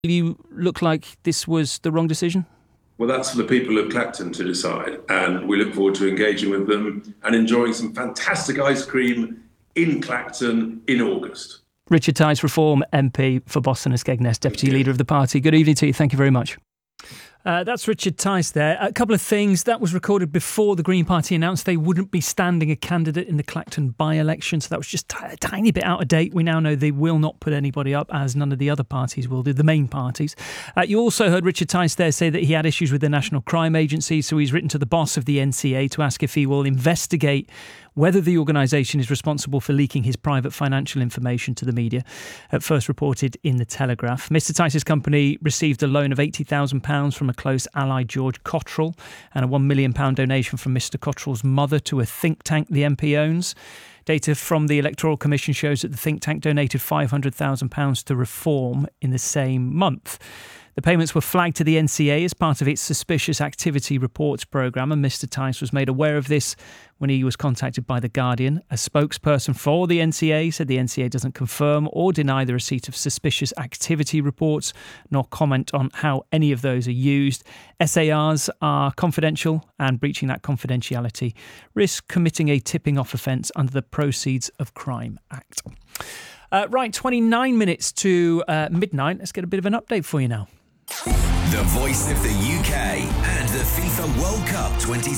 you look like this was the wrong decision? Well, that's for the people of Clacton to decide, and we look forward to engaging with them and enjoying some fantastic ice cream in Clacton in August. Richard Tice, Reform MP for Boston and Skegness, Deputy Leader of the party. Good evening to you. Thank you very much. That's Richard Tice there. A couple of things. That was recorded before the Green Party announced they wouldn't be standing a candidate in the Clacton by-election, so that was just a tiny bit out of date. We now know they will not put anybody up, as none of the other parties will do, the main parties. You also heard Richard Tice there say that he had issues with the National Crime Agency, so he's written to the boss of the NCA to ask if he will investigate whether the organisation is responsible for leaking his private financial information to the media, at first reported in The Telegraph. Mr Tice's company received a loan of £80,000 from a close ally, George Cottrell, and a £1 million donation from Mr Cottrell's mother to a think tank the MP owns. Data from the Electoral Commission shows that the think tank donated £500,000 to Reform in the same month. The payments were flagged to the NCA as part of its Suspicious Activity Reports programme, and Mr Tice was made aware of this when he was contacted by The Guardian. A spokesperson for the NCA said the NCA doesn't confirm or deny the receipt of suspicious activity reports, nor comment on how any of those are used. SARs are confidential, and breaching that confidentiality risks committing a tipping-off offence under the Proceeds of Crime Act. Right, 29 minutes to midnight. Let's get a bit of an update for you now. The voice of the UK and the FIFA World Cup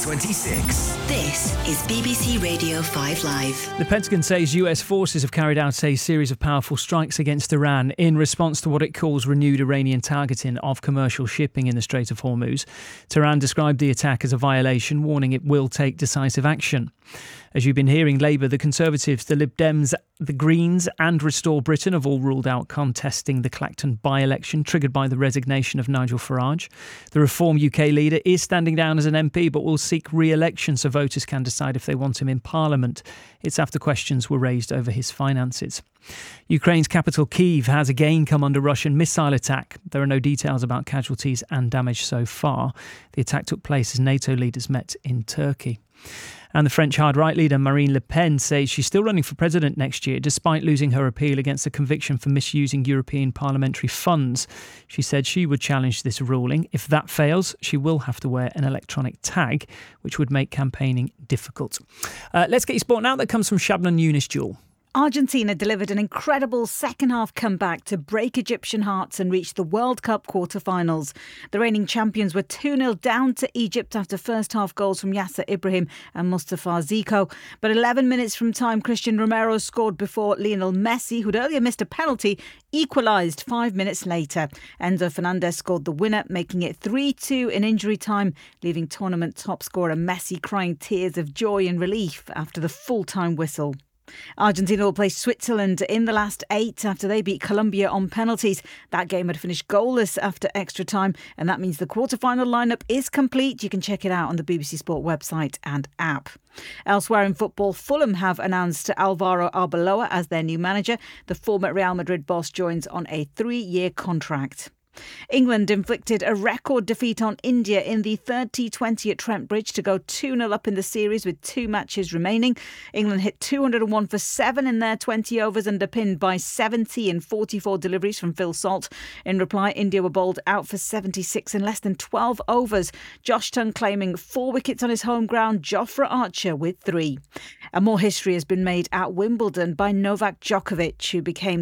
2026. This is BBC Radio 5 Live. The Pentagon says US forces have carried out a series of powerful strikes against Iran in response to what it calls renewed Iranian targeting of commercial shipping in the Strait of Hormuz. Tehran described the attack as a violation, warning it will take decisive action. As you've been hearing, Labour, the Conservatives, the Lib Dems, the Greens and Restore Britain have all ruled out contesting the Clacton by-election triggered by the resignation of Nigel Farage. The Reform UK leader is standing down as an MP but will seek re-election so voters can decide if they want him in Parliament. It's after questions were raised over his finances. Ukraine's capital Kyiv has again come under Russian missile attack. There are no details about casualties and damage so far. The attack took place as NATO leaders met in Turkey. And the French hard-right leader Marine Le Pen says she's still running for president next year, despite losing her appeal against a conviction for misusing European parliamentary funds. She said she would challenge this ruling. If that fails, she will have to wear an electronic tag, which would make campaigning difficult. Let's get your sport now. That comes from Shabnam Younis-Jewel. Argentina delivered an incredible second-half comeback to break Egyptian hearts and reach the World Cup quarter-finals. The reigning champions were 2-0 down to Egypt after first-half goals from Yasser Ibrahim and Mustafa Zico. But 11 minutes from time, Christian Romero scored before Lionel Messi, who'd earlier missed a penalty, equalised 5 minutes later. Enzo Fernandez scored the winner, making it 3-2 in injury time, leaving tournament top scorer Messi crying tears of joy and relief after the full-time whistle. Argentina will play Switzerland in the last 8 after they beat Colombia on penalties. That game had finished goalless after extra time, and that means the quarter-final lineup is complete. You can check it out on the BBC Sport website and app. Elsewhere in football, Fulham have announced Alvaro Arbeloa as their new manager. The former Real Madrid boss joins on a 3-year contract. England inflicted a record defeat on India in the third T20 at Trent Bridge to go 2-0 up in the series with 2 matches remaining. England hit 201 for 7 in their 20 overs, underpinned by 70 and 44 deliveries from Phil Salt. In reply, India were bowled out for 76 in less than 12 overs. Josh Tongue claiming 4 wickets on his home ground, Jofra Archer with 3. And more history has been made at Wimbledon by Novak Djokovic, who became